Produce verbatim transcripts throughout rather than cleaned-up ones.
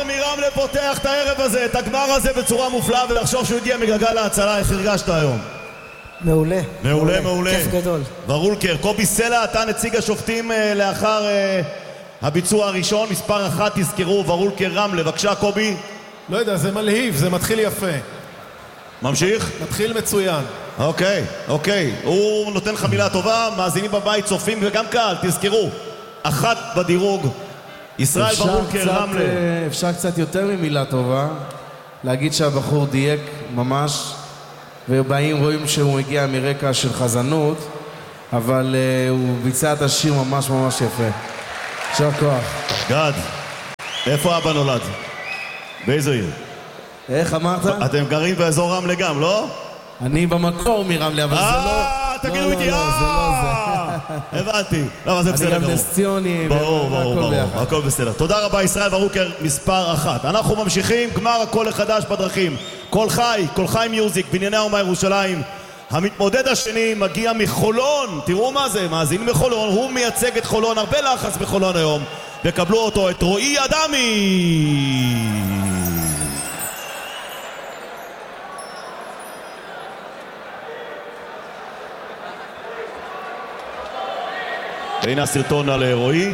מרמלה פותח את הערב הזה, את הגמר הזה בצורה מופלאה, ולחשוב שהוא הגיע מגלגל ההצלה. איך הרגשת היום? מעולה. מעולה, מעולה. כיף גדול. ורולקר, קובי סלע, אתה נציג השופטים לאחר הביצוע הראשון, מספר אחת, תזכרו, ורולקר רמלה. בבקשה, קובי. לא יודע, זה מלהיב, זה מתחיל יפה. ממשיך? מתחיל מצוין. אוקיי, אוקיי. הוא נותן לך מילה טובה, מאזינים בבית, צופים וגם קהל, תזכרו. אחת בדירוג, ישראל ורולקר רמלה. אפשר קצת יותר ממילה טובה, להגיד שהבחור דייק ממש, ובאים רואים שהוא מגיע מרקע של חזנות, אבל uh, הוא ביצע את השיר ממש ממש יפה. יישר כוח. גד, איפה אבא נולד? באיזו עיר? איך אמרת? אתם גרים באזור רמלה גם, לא? אני במקור מרמלה, אבל זה לא... אה, תגידו איתי, אה! הבנתי. למה זה בסדר גמור. אני גם נס ציוני. ברור, ברור, ברור. הכל בסדר. תודה רבה, ישראל ורולקר, מספר אחת. אנחנו ממשיכים, גמר הקול החדש בדרכים. קול חי, קול חי מיוזיק, בנייני האומה ירושלים. המתמודד השני מגיע מחולון. תראו מה זה, מאזינים מחולון. הוא מייצג את חולון, הרבה לחץ בחולון היום. וקבלו אותו, את רועי אדמי. והנה הסרטון על רועי.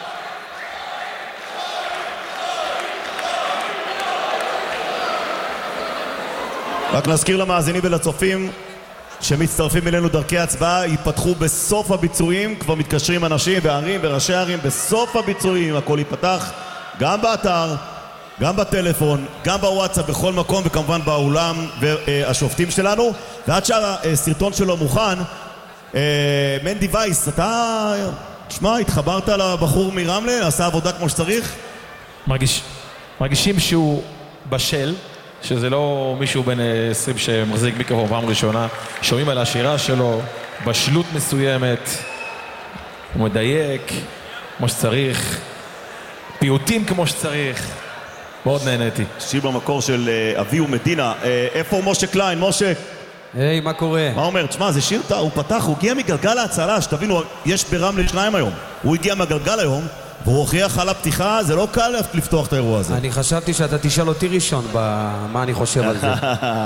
רק נזכיר למאזינים ולצופים שמצטרפים אלינו, דרכי הצבעה ייפתחו בסוף הביצועים. כבר מתקשרים אנשים וערים וראשי ערים בסוף הביצועים. הכל ייפתח גם באתר, גם בטלפון, גם בוואטסאפ, בכל מקום, וכמובן באולם והשופטים שלנו. ועד שהסרטון שלו מוכן, מנדי וייס, אתה, תשמע, התחברת לבחור מרמלה, עשה עבודה כמו שצריך? מרגיש, מרגישים שהוא בשל, שזה לא מישהו בן עשרים שמחזיק מיקרופון פעם ראשונה. שומעים על השירה שלו, בשלות מסוימת, הוא מדייק כמו שצריך, פיוטים כמו שצריך. מאוד נהניתי. שיר במקור של אבי ומדינה. איפה משה קליין? משה, היי, מה קורה? מה אומר? תשמע, זה שיר, הוא פתח, הוא הגיע מגלגל ההצלה, שתבינו, יש ברמלה שניים היום. הוא הגיע מהגלגל היום, והוא הוכיח על הפתיחה, זה לא קל לפתוח את האירוע הזה. אני חשבתי שאתה תשאל אותי ראשון במה אני חושב על זה.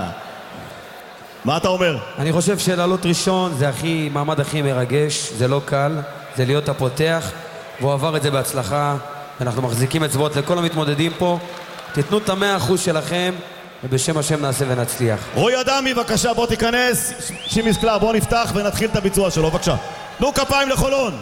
מה אתה אומר? אני חושב שלעלות ראשון זה הכי, מעמד הכי מרגש, זה לא קל, זה להיות הפותח, והוא עבר את זה בהצלחה, אנחנו מחזיקים אצבעות לכל המתמודדים פה, תתנו את המאה אחוז שלכם, ובשם השם נעשה ונצליח. רועי אדמי, בבקשה, בוא תיכנס. שימיס קלר, בוא נפתח ונתחיל את הביצוע שלו, בבקשה. תנו כפיים לחולון.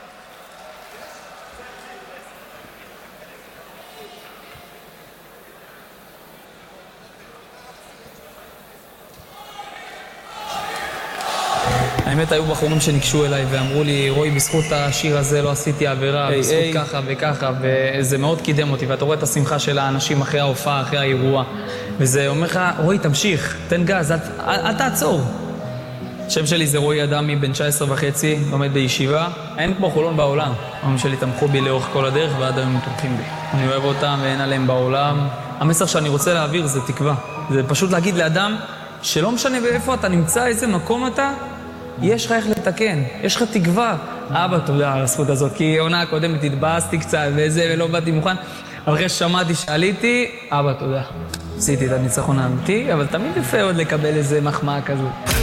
האמת, היו בחורים שניגשו אליי ואמרו לי, רועי, בזכות השיר הזה לא עשיתי עבירה, בזכות ככה וככה, וזה מאוד קידם אותי, ואתה רואה את השמחה של האנשים אחרי ההופעה, אחרי האירוע, וזה אומר לך, רועי, תמשיך, תן גז, אל תעצור. השם שלי זה רועי אדמי, בן תשע עשרה וחצי, לומד בישיבה, אין כמו חולון בעולם. ההורים שלי תמכו בי לאורך כל הדרך, ועד היום הם תומכים בי. אני אוהב אותם ואין עליהם בעולם. המסר שאני רוצה להעביר זה תקווה. זה פשוט להגיד לאדם שלא משנה באיפה אתה נמצא, איזה מקום אתה, יש לך איך לתקן, יש לך תקווה. אבא, תודה על הזכות הזאת, כי עונה הקודמת התבאסתי קצת וזה, ולא באתי מוכן. אבל אחרי ששמעתי שעליתי, אבא, תודה. עשיתי את הניצחון האמיתי, אבל תמיד יפה עוד לקבל איזה מחמאה כזאת.